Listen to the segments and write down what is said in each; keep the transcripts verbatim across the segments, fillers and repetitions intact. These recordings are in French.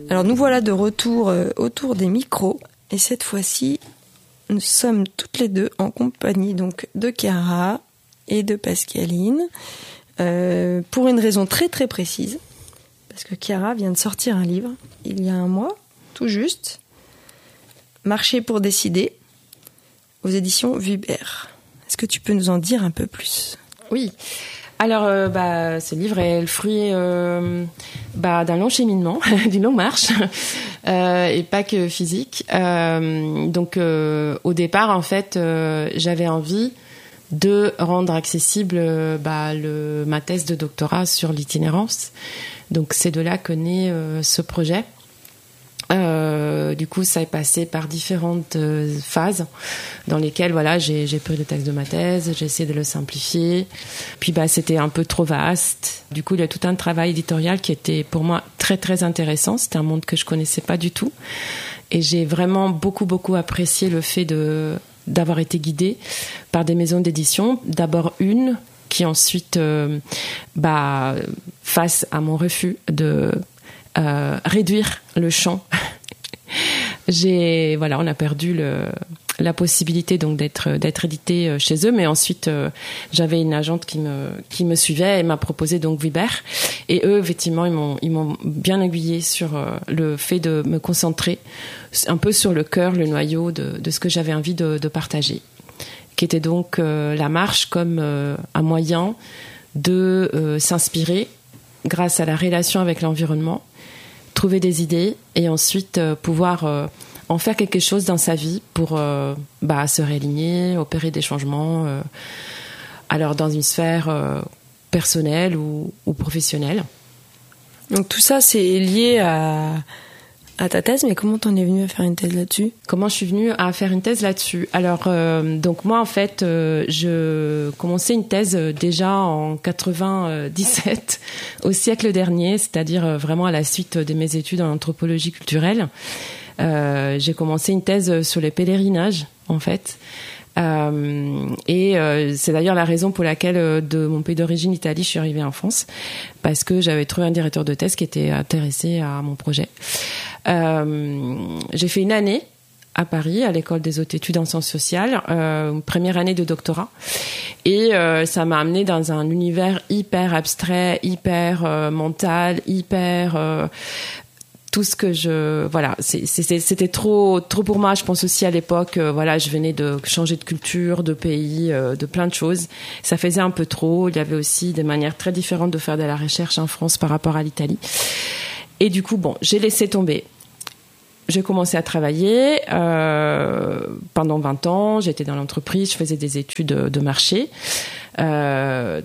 Alors nous voilà de retour euh, autour des micros et cette fois-ci nous sommes toutes les deux en compagnie donc de Chiara et de Pascaline euh, pour une raison très très précise parce que Chiara vient de sortir un livre il y a un mois tout juste, Marcher pour décider aux éditions Vuibert. Est-ce que tu peux nous en dire un peu plus ? Oui. Alors, euh, bah, ce livre est le fruit euh, bah, d'un long cheminement, d'une longue marche, euh, et pas que physique. Euh, donc, euh, au départ, en fait, euh, j'avais envie de rendre accessible euh, bah, le, ma thèse de doctorat sur l'itinérance. Donc, c'est de là que naît euh, ce projet. Euh, du coup, ça est passé par différentes euh, phases dans lesquelles, voilà, j'ai, j'ai pris le texte de ma thèse, j'ai essayé de le simplifier. Puis, bah, c'était un peu trop vaste. Du coup, il y a tout un travail éditorial qui était pour moi très, très intéressant. C'était un monde que je connaissais pas du tout. Et j'ai vraiment beaucoup, beaucoup apprécié le fait de, d'avoir été guidée par des maisons d'édition. D'abord une qui ensuite, euh, bah, face à mon refus de Euh, réduire le champ. J'ai, voilà, on a perdu le, la possibilité donc d'être d'être édité chez eux, mais ensuite euh, j'avais une agente qui me qui me suivait et m'a proposé donc Vuibert. Et eux, effectivement, ils m'ont ils m'ont bien aiguillé sur euh, le fait de me concentrer un peu sur le cœur, le noyau de de ce que j'avais envie de, de partager, qui était donc euh, la marche comme euh, un moyen de euh, s'inspirer grâce à la relation avec l'environnement, trouver des idées et ensuite euh, pouvoir euh, en faire quelque chose dans sa vie pour euh, bah, se réaligner, opérer des changements, euh, alors dans une sphère euh, personnelle ou, ou professionnelle. Donc tout ça, c'est lié à, à ta thèse, mais comment t'en es venue à faire une thèse là-dessus ? Comment je suis venue à faire une thèse là-dessus ? Alors, euh, donc moi, en fait, euh, je commençais une thèse déjà en quatre-vingt-dix-sept, au siècle dernier, c'est-à-dire vraiment à la suite de mes études en anthropologie culturelle. Euh, j'ai commencé une thèse sur les pèlerinages, en fait. Euh, et euh, c'est d'ailleurs la raison pour laquelle euh, de mon pays d'origine, l'Italie, je suis arrivée en France, parce que j'avais trouvé un directeur de thèse qui était intéressé à mon projet. Euh, j'ai fait une année à Paris, à l'école des hautes études en sciences sociales, euh, une première année de doctorat, et euh, ça m'a amenée dans un univers hyper abstrait, hyper euh, mental, hyper euh, tout ce que je voilà c'est, c'est, c'était trop trop pour moi. Je pense aussi à l'époque euh, voilà je venais de changer de culture, de pays, euh, de plein de choses, ça faisait un peu trop. Il y avait aussi des manières très différentes de faire de la recherche en France par rapport à l'Italie, et du coup bon j'ai laissé tomber. J'ai commencé à travailler euh, pendant vingt ans. J'étais dans l'entreprise, je faisais des études de, de marché, euh,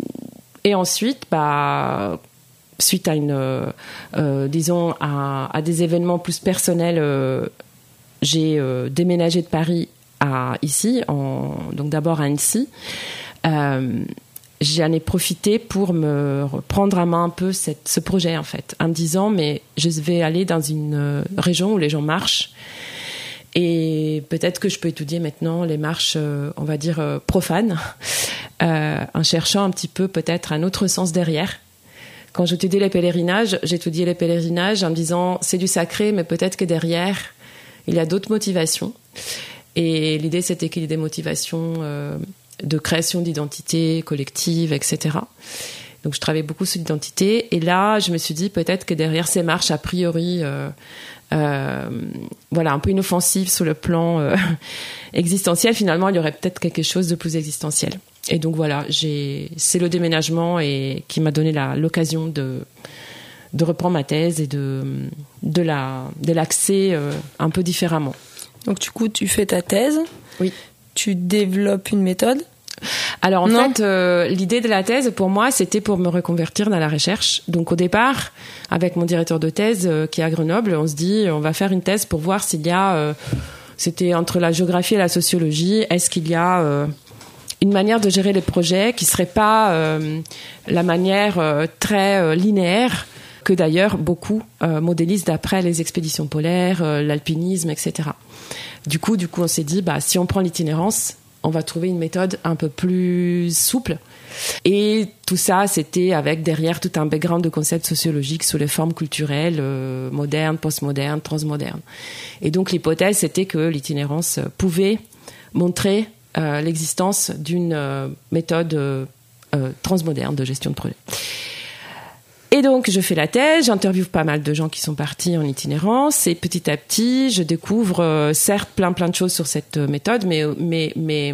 et ensuite bah suite à une, euh, disons, à, à des événements plus personnels, euh, j'ai euh, déménagé de Paris à ici, en, donc d'abord à Annecy. Euh, j'en ai profité pour me prendre à main un peu cette, ce projet, en fait, en me disant, mais je vais aller dans une région où les gens marchent, et peut-être que je peux étudier maintenant les marches, euh, on va dire, euh, profanes, euh, en cherchant un petit peu peut-être un autre sens derrière. Quand j'étudiais les pèlerinages, j'étudiais les pèlerinages en me disant c'est du sacré, mais peut-être que derrière, il y a d'autres motivations. Et l'idée, c'était qu'il y ait des motivations euh, de création d'identité collective, et cetera. Donc, je travaillais beaucoup sur l'identité. Et là, je me suis dit peut-être que derrière ces marches, a priori, euh, euh, voilà, un peu inoffensives sur le plan euh, existentiel, finalement, il y aurait peut-être quelque chose de plus existentiel. Et donc voilà, j'ai, c'est le déménagement et qui m'a donné la, l'occasion de, de reprendre ma thèse et de, de, la, de l'axer euh, un peu différemment. Donc du coup, tu fais ta thèse. Oui. Tu développes une méthode. Alors en non. fait, euh, l'idée de la thèse, pour moi, c'était pour me reconvertir dans la recherche. Donc au départ, avec mon directeur de thèse euh, qui est à Grenoble, on se dit, on va faire une thèse pour voir s'il y a... Euh, c'était entre la géographie et la sociologie. Est-ce qu'il y a... Euh, une manière de gérer les projets qui serait pas euh, la manière euh, très euh, linéaire que d'ailleurs beaucoup euh, modélisent d'après les expéditions polaires, euh, l'alpinisme, et cetera. Du coup, du coup, on s'est dit, bah, si on prend l'itinérance, on va trouver une méthode un peu plus souple Et tout ça, c'était avec derrière tout un background de concepts sociologiques sous les formes culturelles, euh, modernes, postmodernes, transmodernes. Et donc l'hypothèse, c'était que l'itinérance pouvait montrer euh, l'existence d'une euh, méthode euh, euh, transmoderne de gestion de projet. Et donc, je fais la thèse, j'interviewe pas mal de gens qui sont partis en itinérance, et petit à petit, je découvre, euh, certes, plein plein de choses sur cette méthode, mais mais mais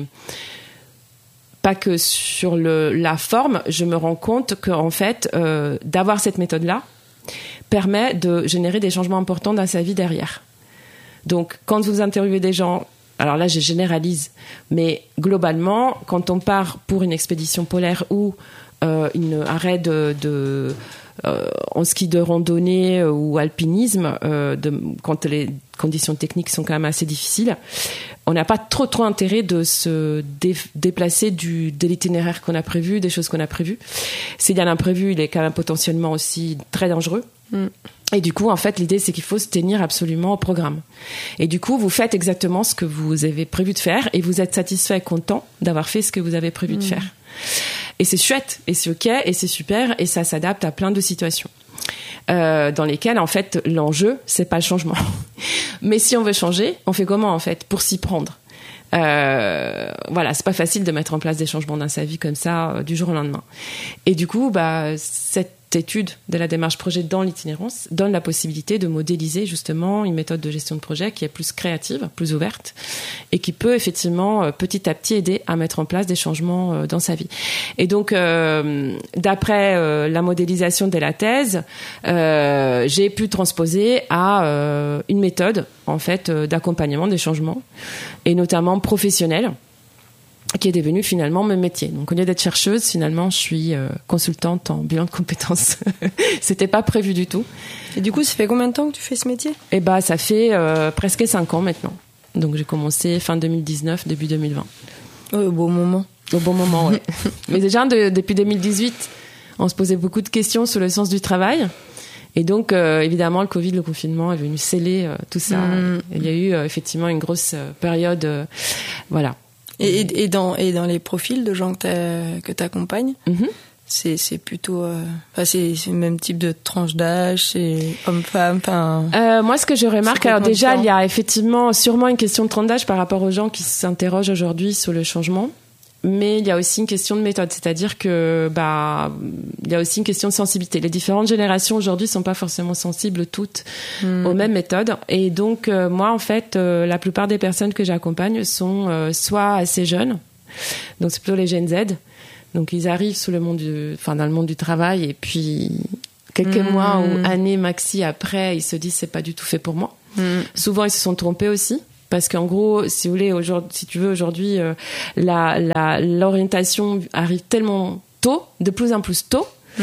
pas que sur le la forme. Je me rends compte qu'en fait, euh, d'avoir cette méthode-là permet de générer des changements importants dans sa vie derrière. Donc, quand vous interviewez des gens, alors là, je généralise, mais globalement, quand on part pour une expédition polaire ou euh, une, un raid de, de Euh, en ski de randonnée euh, ou alpinisme, euh, de, quand les conditions techniques sont quand même assez difficiles, on n'a pas trop trop intérêt de se dé- déplacer du, de l'itinéraire qu'on a prévu, des choses qu'on a prévues. S'il y a l'imprévu, il est quand même potentiellement aussi très dangereux. Mm. Et du coup, en fait, l'idée, c'est qu'il faut se tenir absolument au programme. Et du coup, vous faites exactement ce que vous avez prévu de faire et vous êtes satisfait et content d'avoir fait ce que vous avez prévu mm. de faire. Et c'est chouette, et c'est ok, et c'est super, et ça s'adapte à plein de situations euh, dans lesquelles, en fait, l'enjeu, c'est pas le changement. Mais si on veut changer, on fait comment, en fait, pour s'y prendre ? Euh, voilà, c'est pas facile de mettre en place des changements dans sa vie comme ça, euh, du jour au lendemain. Et du coup, bah, cette étude de la démarche projet dans l'itinérance donne la possibilité de modéliser justement une méthode de gestion de projet qui est plus créative, plus ouverte et qui peut effectivement petit à petit aider à mettre en place des changements dans sa vie. Et donc, euh, d'après euh, la modélisation de la thèse, euh, j'ai pu transposer à euh, une méthode en fait euh, d'accompagnement des changements et notamment professionnelle, qui est devenu finalement mon métier. Donc au lieu d'être chercheuse, finalement, je suis euh, consultante en bilan de compétences. C'était pas prévu du tout. Et du coup, ça fait combien de temps que tu fais ce métier ? Eh ben, ça fait euh, presque cinq ans maintenant. Donc j'ai commencé fin deux mille dix-neuf, début deux mille vingt. Oh, au bon moment. Au bon moment, oui. Mais déjà, de, depuis deux mille dix-huit, on se posait beaucoup de questions sur le sens du travail. Et donc, euh, évidemment, le Covid, le confinement est venu sceller euh, tout ça. Mmh. Il y a eu euh, effectivement une grosse euh, période, euh, voilà. Et, et, et, dans, et dans les profils de gens que tu accompagnes, mm-hmm. c'est, c'est plutôt... Euh, c'est, c'est le même type de tranche d'âge, c'est homme-femme, enfin... Euh, moi, ce que je remarque, alors déjà, différent. Il y a effectivement sûrement une question de tranche d'âge par rapport aux gens qui s'interrogent aujourd'hui sur le changement. Mais il y a aussi une question de méthode, c'est-à-dire que bah il y a aussi une question de sensibilité. Les différentes générations aujourd'hui sont pas forcément sensibles toutes mmh. aux mêmes méthodes, et donc euh, moi en fait euh, la plupart des personnes que j'accompagne sont euh, soit assez jeunes, donc c'est plutôt les Gen Z, donc ils arrivent sous le monde du, enfin dans le monde du travail, et puis quelques mmh. mois ou années maxi après ils se disent c'est pas du tout fait pour moi. Mmh. Souvent ils se sont trompés aussi. Parce qu'en gros, si vous voulez, aujourd'hui, si tu veux, aujourd'hui, euh, la, la, l'orientation arrive tellement tôt, de plus en plus tôt, mm.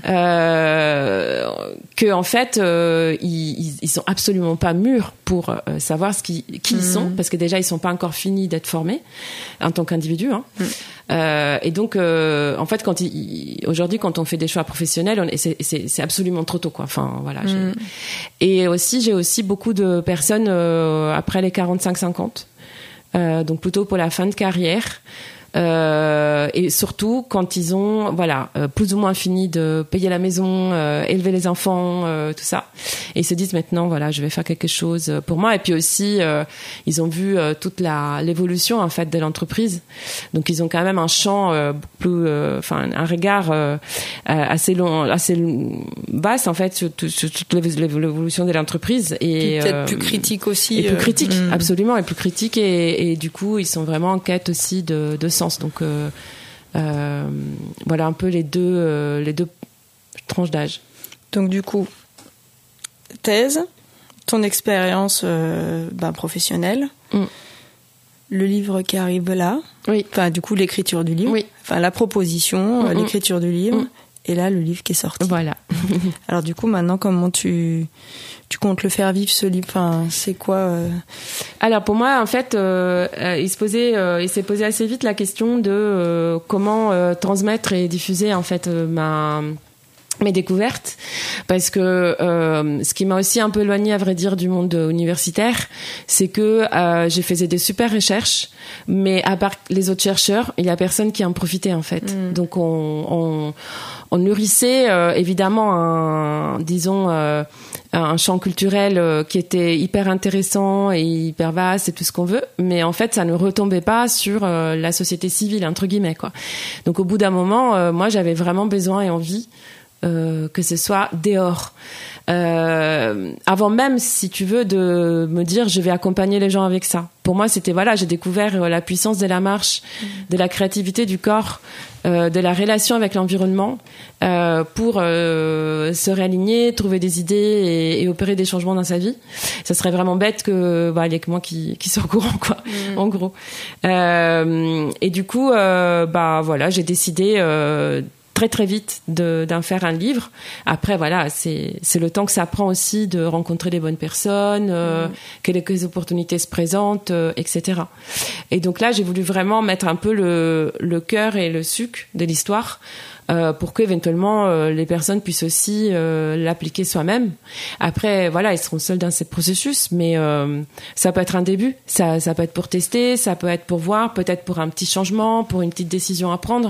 euh, que en fait, euh, ils, ils sont absolument pas mûrs pour euh, savoir ce qui, qui mm. ils sont, parce que déjà, ils sont pas encore finis d'être formés en tant qu'individus. Hein. Mm. Euh, et donc, euh, en fait, quand il, aujourd'hui, quand on fait des choix professionnels, on, c'est, c'est, c'est absolument trop tôt, quoi. Enfin, voilà. Mm. Et aussi, j'ai aussi beaucoup de personnes euh, après les quarante-cinq cinquante, euh, donc plutôt pour la fin de carrière. Euh, et surtout quand ils ont voilà euh, plus ou moins fini de payer la maison, euh, élever les enfants, euh, tout ça, et ils se disent maintenant voilà je vais faire quelque chose pour moi. Et puis aussi euh, ils ont vu euh, toute la l'évolution en fait de l'entreprise, donc ils ont quand même un champ euh, plus enfin euh, un regard euh, assez long, assez vaste en fait sur, sur toute l'évolution de l'entreprise, et peut-être euh, plus critique aussi, et plus euh, critique mm. absolument, et plus critique, et, et du coup ils sont vraiment en quête aussi de, de sens. Donc euh, euh, voilà un peu les deux, euh, les deux tranches d'âge. Donc du coup, thèse, ton expérience euh, ben, professionnelle, mm. le livre qui arrive là, oui. enfin du coup l'écriture du livre, oui. enfin la proposition, mm-hmm. l'écriture du livre, mm. et là le livre qui est sorti. Voilà. Alors du coup maintenant comment tu tu comptes le faire vivre ce livre, enfin c'est quoi euh... Alors pour moi en fait euh, euh, il se posait euh, il s'est posé assez vite la question de euh, comment euh, transmettre et diffuser en fait euh, ma mes découvertes, parce que euh, ce qui m'a aussi un peu éloignée, à vrai dire, du monde universitaire, c'est que euh, j'ai fait des super recherches, mais à part les autres chercheurs, il y a personne qui en profitait en fait. Mm. Donc on, on, on nourrissait euh, évidemment un, disons, euh, un champ culturel euh, qui était hyper intéressant et hyper vaste et tout ce qu'on veut, mais en fait ça ne retombait pas sur euh, la société civile entre guillemets quoi. Donc au bout d'un moment, euh, moi j'avais vraiment besoin et envie Euh, que ce soit dehors. Euh, avant même, si tu veux, de me dire je vais accompagner les gens avec ça. Pour moi, c'était voilà, j'ai découvert la puissance de la marche, mmh. de la créativité du corps, euh, de la relation avec l'environnement euh, pour euh, se réaligner, trouver des idées et, et opérer des changements dans sa vie. Ça serait vraiment bête que bah, il y ait que moi qui, qui soit au courant, quoi. Mmh. En gros. Euh, et du coup, euh, bah voilà, j'ai décidé. Euh, très très vite de, d'en faire un livre. Après voilà, c'est c'est le temps que ça prend aussi de rencontrer les bonnes personnes, euh, mmh. que les, que les opportunités se présentent, euh, et cetera. Et donc là, j'ai voulu vraiment mettre un peu le le cœur et le sucre de l'histoire. Euh, pour que éventuellement euh, les personnes puissent aussi euh, l'appliquer soi-même. Après, voilà, ils seront seuls dans ce processus, mais euh, ça peut être un début. Ça, ça peut être pour tester, ça peut être pour voir, peut-être pour un petit changement, pour une petite décision à prendre.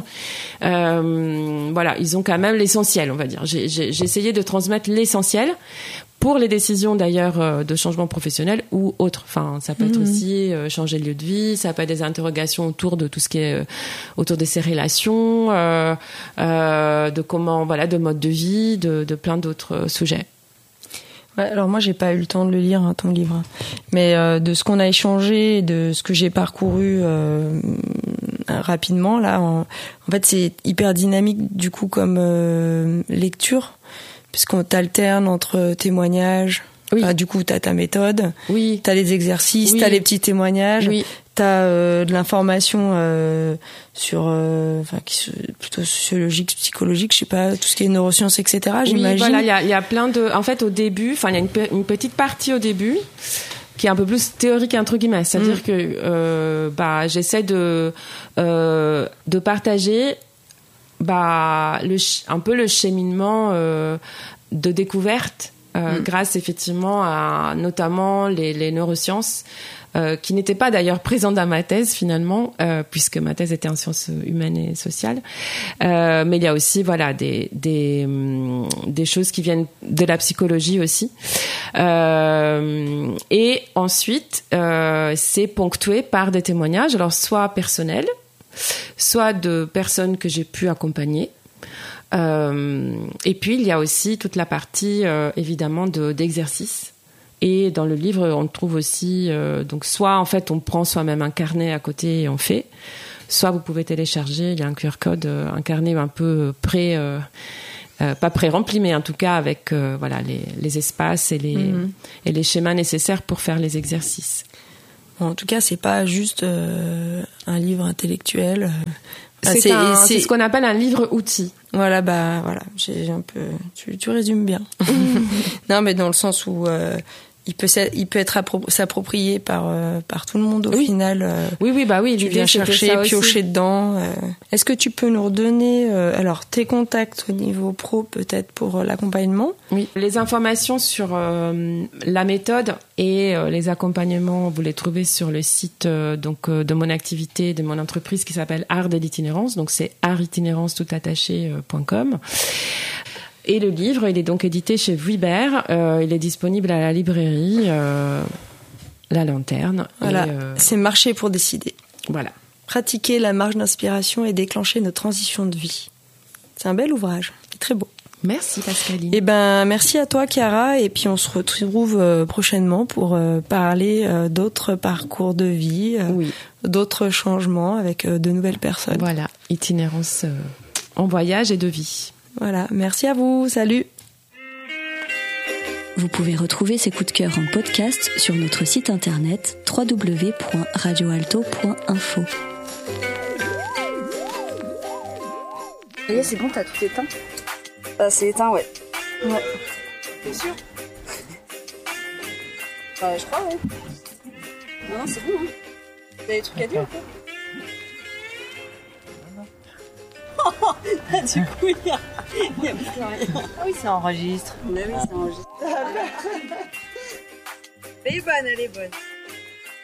Euh, voilà, ils ont quand même l'essentiel, on va dire. J'ai, j'ai, j'ai essayé de transmettre l'essentiel. Pour les décisions d'ailleurs euh, de changement professionnel ou autre. Enfin, ça peut être mmh. aussi euh, changer de lieu de vie, ça peut être des interrogations autour de tout ce qui est euh, autour de ses relations, euh, euh, de comment, voilà, de mode de vie, de, de plein d'autres euh, sujets. Ouais, alors moi j'ai pas eu le temps de le lire hein, ton livre, mais euh, de ce qu'on a échangé, de ce que j'ai parcouru euh, rapidement là, en, en fait c'est hyper dynamique du coup comme euh, lecture. Puisqu'on t'alterne entre témoignages, oui. Enfin, du coup t'as ta méthode, oui. t'as les exercices, oui. t'as les petits témoignages, oui. t'as euh, de l'information euh, sur, euh, enfin qui plutôt sociologique, psychologique, je sais pas, tout ce qui est neurosciences, et cetera. J'imagine. Oui, voilà, il y a, y a plein de, en fait au début, enfin il y a une, une petite partie au début qui est un peu plus théorique entre guillemets, c'est-à-dire mmh. que euh, bah j'essaie de euh, de partager. Bah, le, un peu le cheminement euh, de découverte euh, mmh. grâce effectivement à notamment les, les neurosciences euh, qui n'étaient pas d'ailleurs présentes dans ma thèse finalement euh, puisque ma thèse était en sciences humaines et sociales euh, mais il y a aussi voilà des des des choses qui viennent de la psychologie aussi euh, et ensuite euh, c'est ponctué par des témoignages alors soit personnels soit de personnes que j'ai pu accompagner. Euh, et puis, il y a aussi toute la partie, euh, évidemment, de, d'exercice. Et dans le livre, on trouve aussi... Euh, donc, soit, en fait, on prend soi-même un carnet à côté et on fait. Soit, vous pouvez télécharger, il y a un Q R code, euh, un carnet un peu pré... Euh, euh, pas pré-rempli, mais en tout cas avec euh, voilà, les, les espaces et les, mmh. et les schémas nécessaires pour faire les exercices. En tout cas, c'est pas juste euh, un livre intellectuel. Euh, c'est, c'est, un, c'est... c'est ce qu'on appelle un livre-outil. Voilà, bah voilà, j'ai un peu. Tu, tu résumes bien. Non, mais dans le sens où euh, il peut, il peut être appro- s'approprié par euh, par tout le monde au oui. final. Euh, oui, oui, bah oui. Tu viens chercher, piocher aussi. Dedans. Euh. Est-ce que tu peux nous redonner euh, alors tes contacts au niveau pro peut-être pour euh, l'accompagnement? Oui, les informations sur euh, la méthode et euh, les accompagnements, vous les trouvez sur le site euh, donc euh, de mon activité, de mon entreprise qui s'appelle Art de l'itinérance. Donc c'est artitinérance tout attaché point com. Et le livre, il est donc édité chez Vuibert. Euh, il est disponible à la librairie euh, La Lanterne. Voilà, et, euh... c'est marcher pour décider. Voilà. Pratiquer la marche d'inspiration et déclencher nos transitions de vie. C'est un bel ouvrage, très beau. Merci Pascaline. Eh ben, merci à toi Chiara, et puis on se retrouve euh, prochainement pour euh, parler euh, d'autres parcours de vie, euh, oui. d'autres changements avec euh, de nouvelles personnes. Voilà, itinérance euh, en voyage et de vie. Voilà, merci à vous, salut. Vous pouvez retrouver ces coups de cœur en podcast sur notre site internet w w w point radio alto point info. Ça y est, c'est bon, t'as tout éteint? Ah, c'est éteint, ouais. Ouais. T'es sûr? Bah, je crois, ouais. Non, non, c'est bon, hein. T'as des trucs à dire ou quoi? Du coup, il y a, il y a plus rien. Ah oui, ça enregistre. Mais oui, ça enregistre. Elle est bonne, elle est bonne.